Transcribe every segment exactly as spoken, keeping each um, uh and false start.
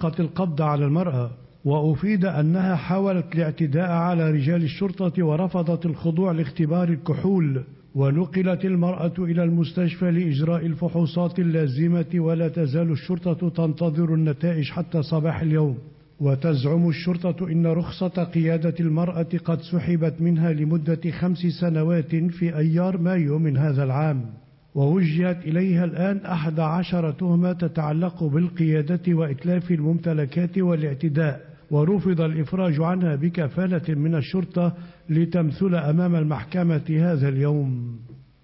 القبض على المرأة، وأفيد أنها حاولت الاعتداء على رجال الشرطة ورفضت الخضوع لاختبار الكحول، ونقلت المرأة إلى المستشفى لإجراء الفحوصات اللازمة، ولا تزال الشرطة تنتظر النتائج حتى صباح اليوم. وتزعم الشرطة إن رخصة قيادة المرأة قد سحبت منها لمدة خمس سنوات في أيار مايو من هذا العام، ووجهت إليها الآن أحد عشر تهمة تتعلق بالقيادة وإتلاف الممتلكات والاعتداء، ورفض الإفراج عنها بكفالة من الشرطة لتمثل أمام المحكمة هذا اليوم.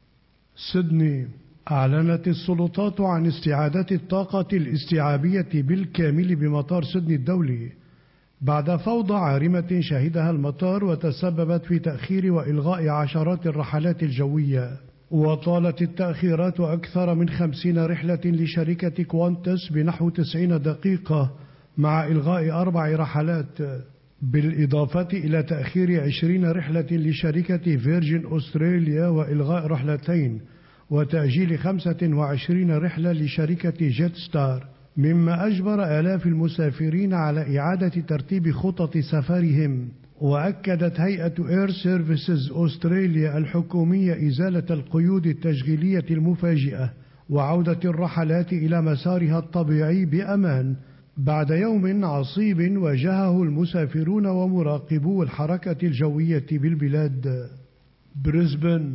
سيدني. أعلنت السلطات عن استعادة الطاقة الاستيعابية بالكامل بمطار سيدني الدولي بعد فوضى عارمة شهدها المطار، وتسببت في تأخير وإلغاء عشرات الرحلات الجوية. وطالت التأخيرات أكثر من خمسين رحلة لشركة كوانتس بنحو تسعين دقيقة، مع إلغاء أربع رحلات، بالإضافة إلى تأخير عشرين رحلة لشركة فيرجين أستراليا وإلغاء رحلتين، وتأجيل خمسة وعشرين رحلة لشركة جيت ستار، مما أجبر آلاف المسافرين على إعادة ترتيب خطط سفرهم. وأكدت هيئة إير سيرفيسز أستراليا الحكومية إزالة القيود التشغيلية المفاجئة وعودة الرحلات إلى مسارها الطبيعي بأمان بعد يوم عصيب واجهه المسافرون ومراقبو الحركة الجوية بالبلاد. بريسبن.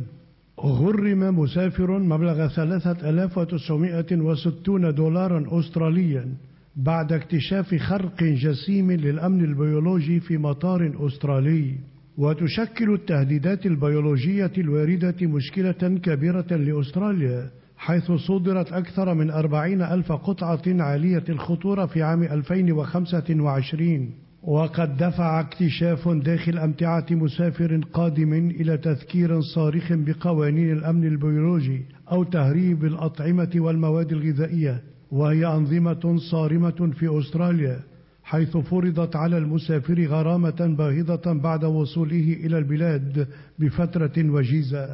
غرم مسافر مبلغ ثلاثة آلاف وتسعمائة وستين دولارا أستراليا بعد اكتشاف خرق جسيم للأمن البيولوجي في مطار أسترالي. وتشكل التهديدات البيولوجية الواردة مشكلة كبيرة لأستراليا، حيث صدرت أكثر من أربعين ألف قطعة عالية الخطورة في عام ألفين وخمسة وعشرين، وقد دفع اكتشاف داخل أمتعة مسافر قادم إلى تذكير صارخ بقوانين الأمن البيولوجي أو تهريب الأطعمة والمواد الغذائية، وهي أنظمة صارمة في أستراليا، حيث فرضت على المسافر غرامة باهظة بعد وصوله إلى البلاد بفترة وجيزة.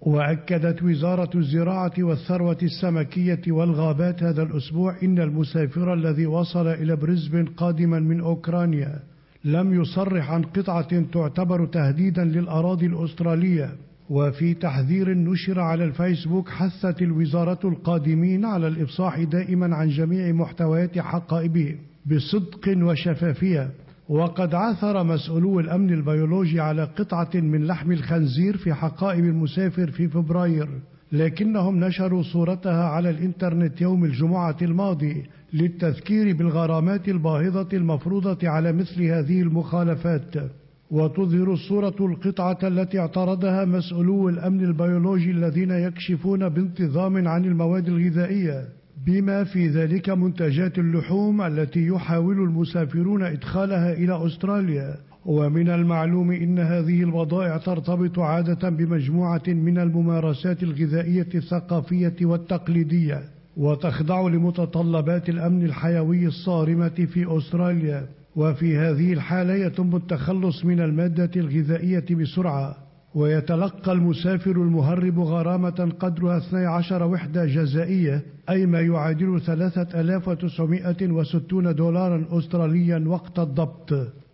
وأكدت وزارة الزراعة والثروة السمكية والغابات هذا الأسبوع إن المسافر الذي وصل إلى بريسبن قادما من أوكرانيا لم يصرح عن قطعة تعتبر تهديدا للأراضي الأسترالية. وفي تحذير نشر على الفيسبوك، حثت الوزارة القادمين على الإفصاح دائما عن جميع محتويات حقائبهم بصدق وشفافية. وقد عثر مسؤولو الأمن البيولوجي على قطعة من لحم الخنزير في حقائب المسافر في فبراير، لكنهم نشروا صورتها على الإنترنت يوم الجمعة الماضي للتذكير بالغرامات الباهظة المفروضة على مثل هذه المخالفات. وتظهر الصورة القطعة التي اعترضها مسؤولو الأمن البيولوجي الذين يكشفون بانتظام عن المواد الغذائية، بما في ذلك منتجات اللحوم التي يحاول المسافرون إدخالها إلى أستراليا. ومن المعلوم إن هذه البضائع ترتبط عادة بمجموعة من الممارسات الغذائية الثقافية والتقليدية، وتخضع لمتطلبات الأمن الحيوي الصارمة في أستراليا. وفي هذه الحالة يتم التخلص من المادة الغذائية بسرعة، ويتلقى المسافر المهرب غرامة قدرها اثنتي عشرة وحدة جزائية، أي ما يعادل ثلاثة آلاف وتسعمائة وستين دولارا أستراليا وقت الضبط.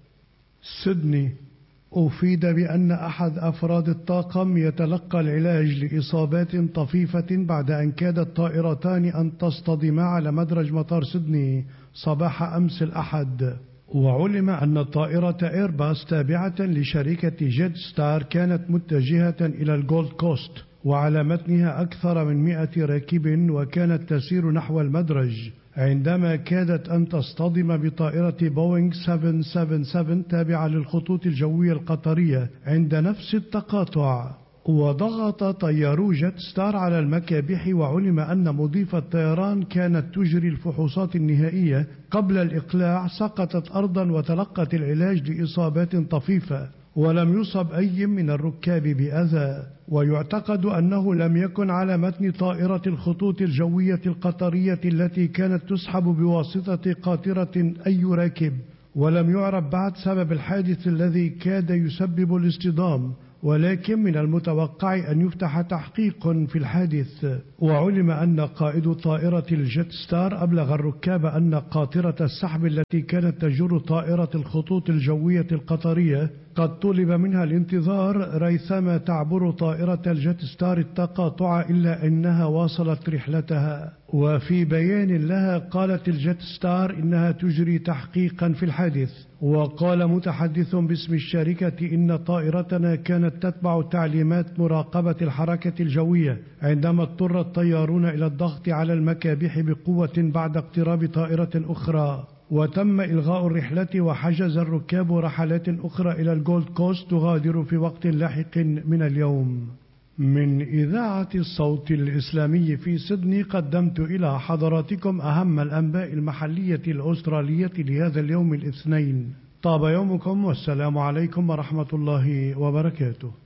سيدني. أفيد بأن أحد أفراد الطاقم يتلقى العلاج لإصابات طفيفة بعد أن كادت طائرتان أن تصطدما على مدرج مطار سيدني صباح أمس الأحد. وعلم أن طائرة إيرباص تابعة لشركة جيت ستار كانت متجهة إلى الجولد كوست، وعلى متنها أكثر من مئة راكب، وكانت تسير نحو المدرج عندما كادت أن تصطدم بطائرة بوينغ سبعمائة وسبعة وسبعين تابعة للخطوط الجوية القطرية عند نفس التقاطع. وضغط طيارو جيت ستار على المكابح، وعلم أن مضيف الطيران كانت تجري الفحوصات النهائية قبل الإقلاع سقطت أرضا وتلقت العلاج لإصابات طفيفة، ولم يصب أي من الركاب بأذى. ويعتقد أنه لم يكن على متن طائرة الخطوط الجوية القطرية التي كانت تسحب بواسطة قاطرة أي راكب، ولم يعرف بعد سبب الحادث الذي كاد يسبب الاصطدام. ولكن من المتوقع أن يفتح تحقيق في الحادث. وعلم أن قائد طائرة الجيت ستار أبلغ الركاب أن قاطرة السحب التي كانت تجر طائرة الخطوط الجوية القطرية قد طلب منها الانتظار ريثما تعبر طائرة الجيت ستار التقاطع، إلا أنها واصلت رحلتها. وفي بيان لها قالت الجيت ستار إنها تجري تحقيقا في الحادث. وقال متحدث باسم الشركة إن طائرتنا كانت تتبع تعليمات مراقبة الحركة الجوية عندما اضطر الطيارون إلى الضغط على المكابح بقوة بعد اقتراب طائرة أخرى، وتم إلغاء الرحلة وحجز الركاب رحلات أخرى إلى الجولد كوست تغادر في وقت لاحق من اليوم. من إذاعة الصوت الإسلامي في سيدني قدمت إلى حضراتكم أهم الأنباء المحلية الأسترالية لهذا اليوم الاثنين. طاب يومكم والسلام عليكم ورحمة الله وبركاته.